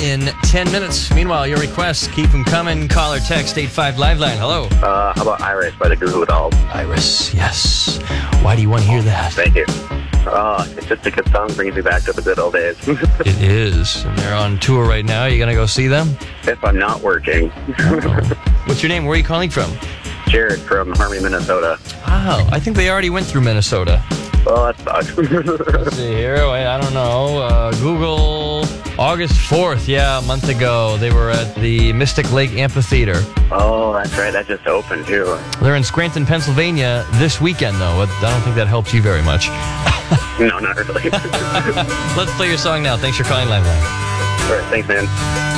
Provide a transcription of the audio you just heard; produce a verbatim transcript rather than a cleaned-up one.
in ten minutes. Meanwhile, your requests, keep them coming. Call or text eight five Liveline. Hello. Uh, how about Iris by the Goo Goo Dolls? Iris, yes. Why do you want to hear that? Thank you. Oh, it's just a good song, brings me back to the good old days. It is. And they're on tour right now. You going to go see them? If I'm not working. What's your name? Where are you calling from? Jared from Harmony, Minnesota. Oh, I think they already went through Minnesota. Oh, that sucks. Let's see here. Wait, I don't know. Uh, Google, August fourth. Yeah, a month ago. They were at the Mystic Lake Amphitheater. Oh, that's right. That just opened, too. They're in Scranton, Pennsylvania this weekend, though. I don't think that helps you very much. No, not really. Let's play your song now. Thanks for calling, Liveline. All right, thanks, man.